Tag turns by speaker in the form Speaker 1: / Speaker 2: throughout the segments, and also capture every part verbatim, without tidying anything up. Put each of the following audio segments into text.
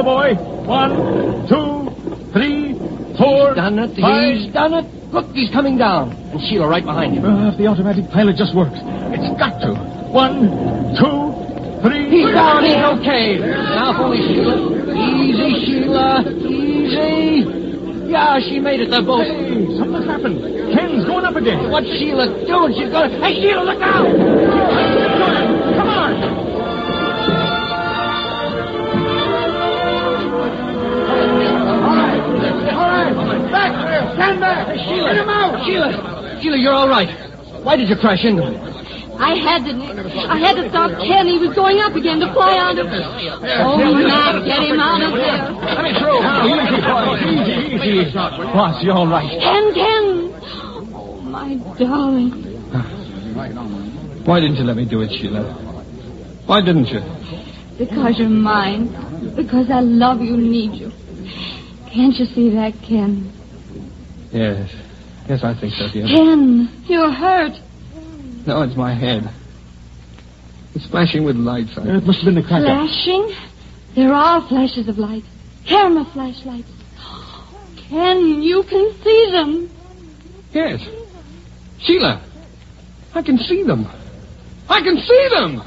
Speaker 1: boy. One, two, three, four,
Speaker 2: He's done it.
Speaker 1: five.
Speaker 2: He's done it. Look, he's coming down. And Sheila right behind him.
Speaker 1: Uh, if the automatic pilot just works. It's got to. One, two, three.
Speaker 2: He's down. He's okay. Now, only Sheila. Easy, Sheila. Easy. Yeah, she made it. They're both.
Speaker 1: Hey, something's happened. Ken's going up again.
Speaker 2: What's Sheila doing? She's going to... Hey, Sheila, look out!
Speaker 1: Come on.
Speaker 2: All right. Back there. Stand back. Hey, Sheila. Get him out. Sheila. Sheila, you're all right. Why did you crash into him?
Speaker 3: I had to, I had to stop Ken. He was going up again to fly onto... Oh, now get him out of there.
Speaker 1: Let me through. Now, easy, boss. Easy, easy. Boss, you're all right.
Speaker 3: Ken, Ken. Oh, my darling.
Speaker 4: Why didn't you let me do it, Sheila? Why didn't you?
Speaker 3: Because you're mine. Because I love you and need you. Can't you see that, Ken?
Speaker 4: Yes. Yes, I think so, dear.
Speaker 3: Ken, you're hurt.
Speaker 4: No, it's my head. It's flashing with lights. I...
Speaker 1: It must have been the cracker.
Speaker 3: Flashing? There are flashes of light. Camera flashlights. Ken, you can see them.
Speaker 4: Yes. Sheila, I can see them. I can see them!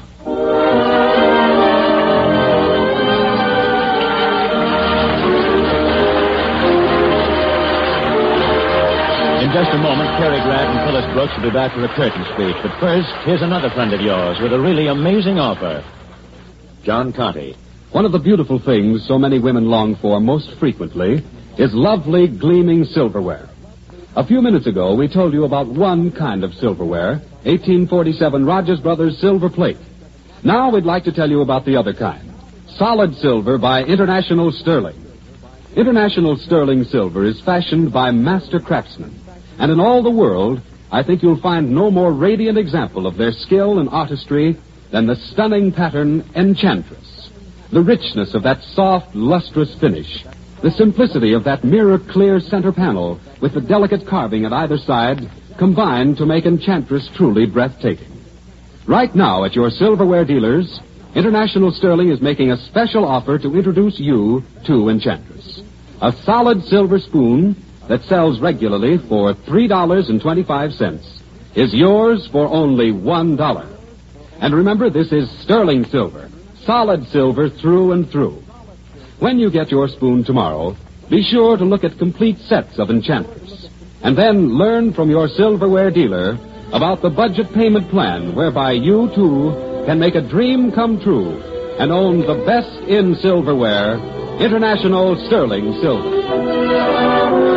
Speaker 5: In just a moment, Cary Grant and Phyllis Brooks will be back for a curtain speech. But first, here's another friend of yours with a really amazing offer. John Conte.
Speaker 6: One of the beautiful things so many women long for most frequently is lovely, gleaming silverware. A few minutes ago, we told you about one kind of silverware, eighteen forty-seven Rogers Brothers silver plate. Now we'd like to tell you about the other kind, solid silver by International Sterling. International Sterling silver is fashioned by master craftsmen. And in all the world, I think you'll find no more radiant example of their skill and artistry than the stunning pattern Enchantress. The richness of that soft, lustrous finish, the simplicity of that mirror-clear center panel with the delicate carving at either side combine to make Enchantress truly breathtaking. Right now at your silverware dealers, International Sterling is making a special offer to introduce you to Enchantress. A solid silver spoon that sells regularly for three dollars and twenty-five cents is yours for only one dollar. And remember, this is sterling silver, solid silver through and through. When you get your spoon tomorrow, be sure to look at complete sets of Enchantress. And then learn from your silverware dealer about the budget payment plan whereby you, too, can make a dream come true and own the best in silverware, International Sterling Silver.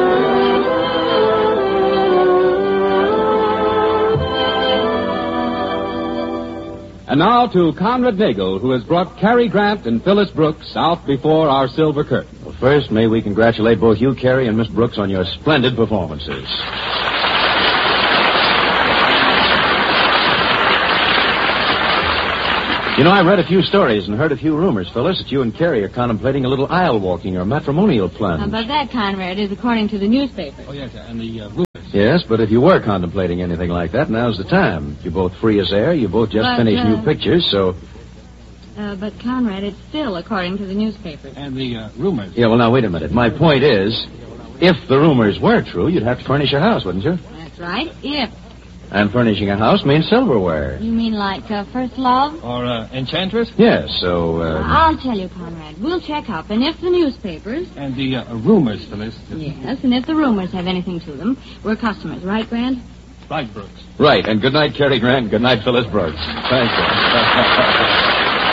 Speaker 6: And now to Conrad Nagel, who has brought Cary Grant and Phyllis Brooks out before our silver curtain.
Speaker 5: Well, first, may we congratulate both you, Cary, and Miss Brooks on your splendid performances. You know, I read a few stories and heard a few rumors, Phyllis, that you and Cary are contemplating a little aisle walking or matrimonial plunge.
Speaker 3: How about that, Conrad? Is according to the newspaper.
Speaker 4: Oh, yes, and the uh, rumors.
Speaker 5: Yes, but if you were contemplating anything like that, now's the time. You're both free as air. You both just
Speaker 3: But,
Speaker 5: finished
Speaker 3: uh,
Speaker 5: new pictures, so...
Speaker 3: Uh, but, Conrad, it's still according to the newspapers.
Speaker 4: And the uh, rumors.
Speaker 5: Yeah, well, now, wait a minute. My point is, if the rumors were true, you'd have to furnish a house, wouldn't you?
Speaker 3: That's right. If.
Speaker 5: And furnishing a house means silverware.
Speaker 3: You mean like uh, First Love?
Speaker 4: Or uh, Enchantress.
Speaker 5: Yes, so, uh...
Speaker 3: I'll tell you, Conrad. We'll check up, and if the newspapers...
Speaker 4: And the uh, rumors, Phyllis.
Speaker 3: Yes, and if the rumors have anything to them, we're customers, right, Grant?
Speaker 4: Right, Brooks.
Speaker 5: Right, and good night, Cary Grant, and good night, Phyllis Brooks. Thank you.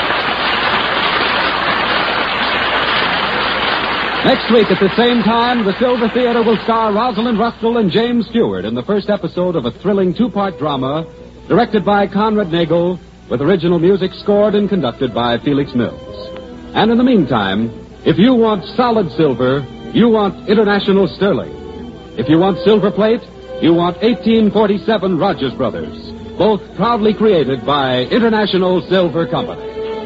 Speaker 6: Next week at the same time, the Silver Theater will star Rosalind Russell and James Stewart in the first episode of a thrilling two-part drama directed by Conrad Nagel with original music scored and conducted by Felix Mills. And in the meantime, if you want solid silver, you want International Sterling. If you want silver plate, you want eighteen forty-seven Rogers Brothers, both proudly created by International Silver Company.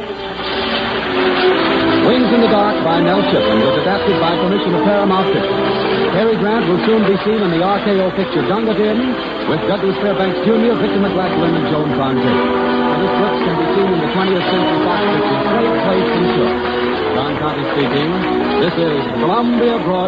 Speaker 6: Wings in the Dark by Nell Shippen was adapted by permission of Paramount Pictures. Cary Grant will soon be seen in the R K O picture Gunga Din with Douglas Fairbanks Junior, Victor McLaughlin, and Joan Fontaine. Phyllis Brooks can be seen in the twentieth Century Fox picture Great Place and Show. John Conte speaking. This is Columbia Broadcasting.